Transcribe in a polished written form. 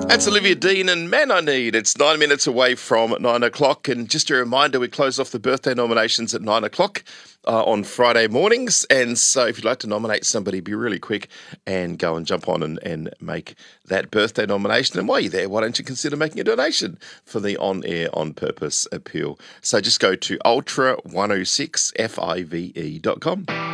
That's Olivia Dean and Man I Need. It's 9 minutes away from 9 o'clock. And just a reminder, we close off the birthday nominations at 9 o'clock on Friday mornings. And so if you'd like to nominate somebody, be really quick and go and jump on and make that birthday nomination. And while you're there, why don't you consider making a donation for the On Air On Purpose appeal? So just go to ultra106five.com.